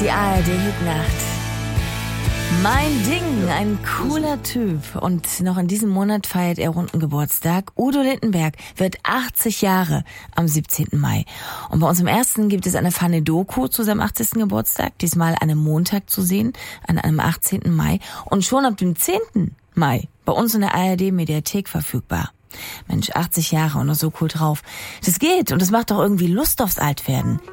Die ARD-Hitnacht. Mein Ding, ein cooler Typ. Und noch in diesem Monat feiert er runden Geburtstag. Udo Lindenberg wird 80 Jahre am 17. Mai. Und bei uns im Ersten gibt es eine Pfanne-Doku zu seinem 80. Geburtstag. Diesmal an einem Montag zu sehen, an einem 18. Mai. Und schon ab dem 10. Mai bei uns in der ARD-Mediathek verfügbar. Mensch, 80 Jahre und noch so cool drauf. Das geht und das macht doch irgendwie Lust aufs Altwerden.